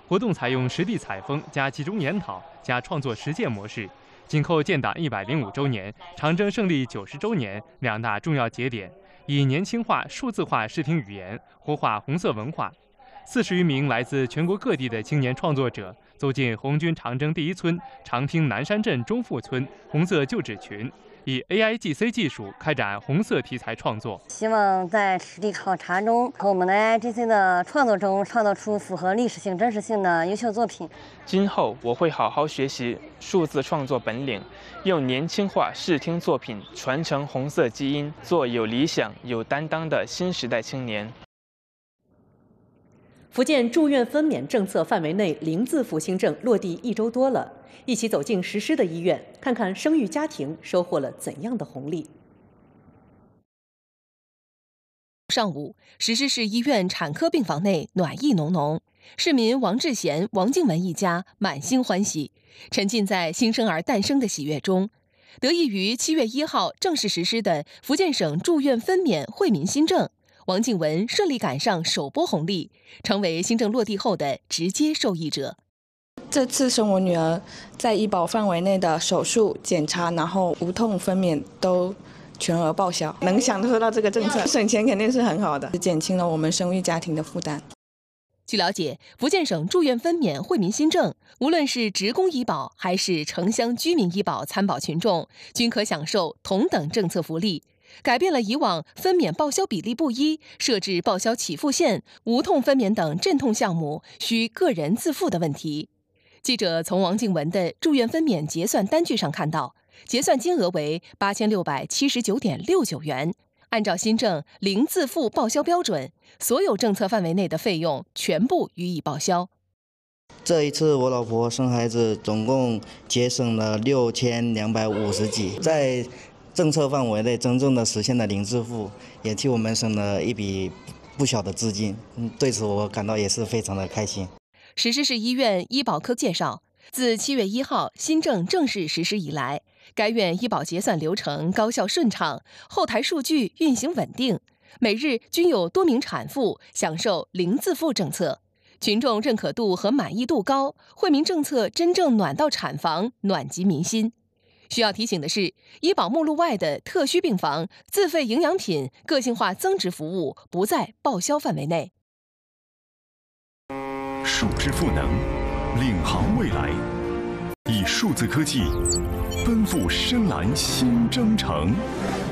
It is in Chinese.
活动采用实地采风加集中研讨加创作实践模式，紧扣建党105周年、长征胜利90周年2大重要节点，以年轻化、数字化视听语言活化红色文化。40余名来自全国各地的青年创作者走进红军长征第一村长汀南山镇中富村红色旧址群，以 AIGC 技术开展红色题材创作， 希望在实地考察中和我们的 AIGC 的创作中创造出符合历史性、真实性的优秀作品。 今后我会好好学习数字创作本领，用年轻化视听作品传承红色基因，做有理想、有担当的新时代青年。 福建住院分娩政策范围内零自付新政落地1周多了，一起走进实施的医院，看看生育家庭收获了怎样的红利。 上午，石狮市医院产科病房内暖意浓浓，市民王志贤、王静文一家满心欢喜，沉浸在新生儿诞生的喜悦中。得益于7月1号正式实施的福建省住院分娩惠民新政，王静文顺利赶上首波红利，成为新政落地后的直接受益者。 这次生我女儿在医保范围内的手术、检查，然后无痛分娩都全额报销，能享受到这个政策，省钱肯定是很好的，减轻了我们生育家庭的负担。 据了解，福建省住院分娩惠民新政，无论是职工医保还是城乡居民医保参保群众，均可享受同等政策福利，改变了以往分娩报销比例不一、设置报销起付线、无痛分娩等镇痛项目需个人自付的问题。记者从王静文的住院分娩结算单据上看到，结算金额为8679.69元。按照新政零自付报销标准，所有政策范围内的费用全部予以报销。 这一次我老婆生孩子，总共节省了6250几，在政策范围内真正的实现了零自付，也替我们省了一笔不小的资金。对此我感到也是非常的开心。 石狮市医院医保科介绍，自7月1号新政正式实施以来，该院医保结算流程高效顺畅，后台数据运行稳定，每日均有多名产妇享受零自付政策，群众认可度和满意度高，惠民政策真正暖到产房，暖及民心。需要提醒的是，医保目录外的特需病房、自费营养品、个性化增值服务不在报销范围内。 数之赋能，领航未来，以数字科技奔赴深蓝新征程。